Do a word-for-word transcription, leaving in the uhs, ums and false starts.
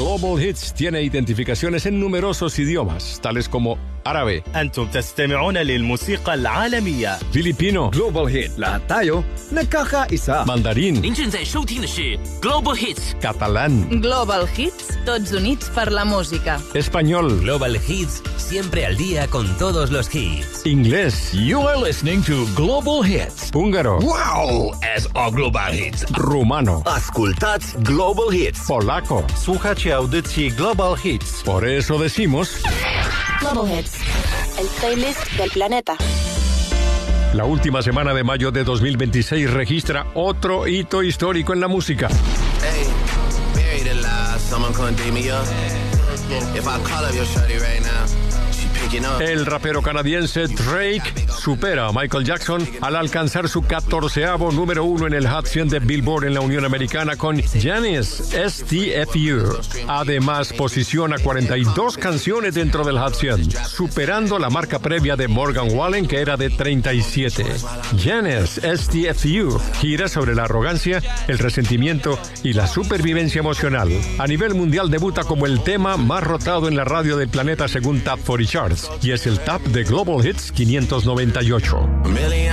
Global Hits tiene identificaciones en numerosos idiomas, tales como árabe, أنتم تستمعون للموسيقى العالمية. filipino, Global Hit lahat tayo nagkakaisa. mandarín, 您正在收听的是 Global Hits catalán, Global Hits, tots units per la música. español, Global Hits, siempre al día con todos los hits. inglés, You are listening to Global Hits. húngaro, Wow! S o Global Hits. rumano, Ascultați Global Hits. polaco. Słuchacie audycji Global Hits. Por eso decimos, Global Hits, el playlist del planeta. la última semana de mayo de dos mil veintiséis registra otro hito histórico en la música. Hey, buried alive, someone couldn't dig me up. If I call up your shorty right now, she picking up. El rapero canadiense Drake supera a Michael Jackson al alcanzar su catorceavo número uno en el Hot cien de Billboard en la Unión Americana con Janis S T F U. Además, posiciona cuarenta y dos canciones dentro del Hot cien, superando la marca previa de Morgan Wallen, que era de treinta y siete. Janis S T F U gira sobre la arrogancia, el resentimiento y la supervivencia emocional. A nivel mundial debuta como el tema más rotado en la radio del planeta según Top cuarenta Charts y es el top de Global Hits quinientos noventa y ocho. A million